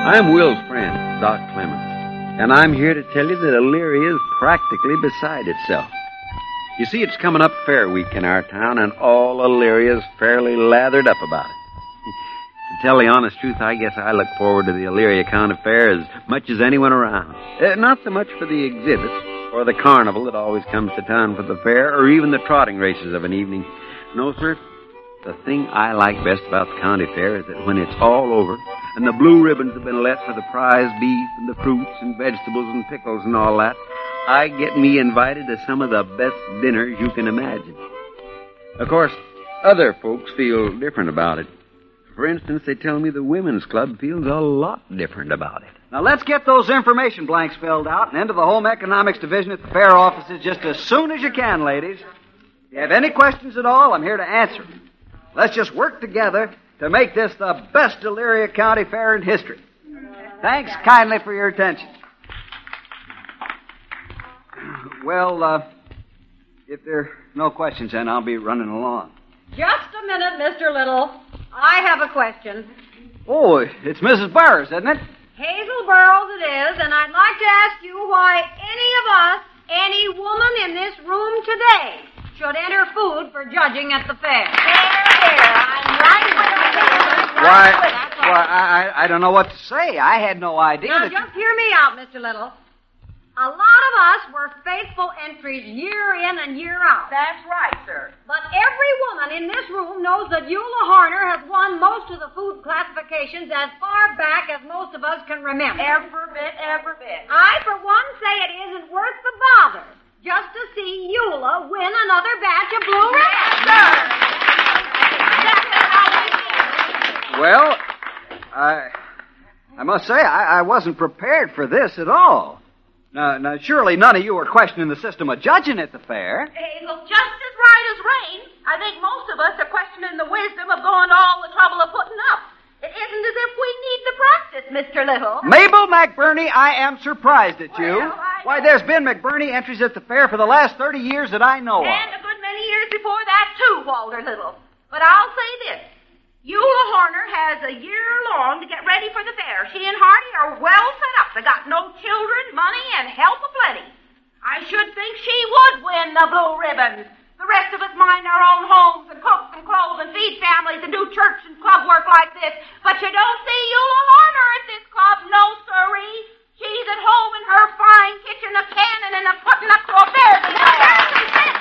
I'm Will's friend, Doc Clemens, and I'm here to tell you that Elyria is practically beside itself. You see, it's coming up Fair Week in our town, and all Elyria's fairly lathered up about it. To tell the honest truth, I guess I look forward to the Elyria County Fair as much as anyone around. Not so much for the exhibits or the carnival that always comes to town for the fair, or even the trotting races of an evening. No, sir. The thing I like best about the county fair is that when it's all over and the blue ribbons have been let for the prize beef and the fruits and vegetables and pickles and all that, I get me invited to some of the best dinners you can imagine. Of course, other folks feel different about it. For instance, they tell me the women's club feels a lot different about it. Now, let's get those information blanks filled out and into the Home Economics Division at the fair offices just as soon as you can, ladies. If you have any questions at all, I'm here to answer them. Let's just work together to make this the best Elyria County Fair in history. Thanks kindly for your attention. Well, if there are no questions, then I'll be running along. Just a minute, Mr. Little. I have a question. Oh, it's Mrs. Burrs, isn't it? Hazel Burrows it is, and I'd like to ask you why any of us, any woman in this room today, should enter food for judging at the fair. I'm right Why, I don't know what to say. I had no idea Now, just hear me out, Mr. Little. A lot of us were faithful entries year in and year out. That's right, sir. But every woman in this room knows that Eula Horner has won most of the food classifications as far back as most of us can remember. Every bit. I, for one, say it isn't worth the bother just to see Eula win another batch of blue ribbons. Well, I must say, I wasn't prepared for this at all. Now, surely none of you are questioning the system of judging at the fair. Hazel, just as right as rain. I think most of us are questioning the wisdom of going to all the trouble of putting up. It isn't as if we need the practice, Mr. Little. Mabel McBurney, I am surprised at you. Well, Why, there's been McBurney entries at the fair for the last 30 years that I know of. And a good many years before that, too, Walter Little. But I'll say this. Eula Horner has a year long to get ready for the fair. She and Hardy are well set up. They got no children, money, and help aplenty. I should think she would win the blue ribbons. The rest of us mind our own homes and cook and clothe and feed families and do church and club work like this. But you don't see Eula Horner at this club, no siree. She's at home in her fine kitchen, a cannon and a putting up to affairs and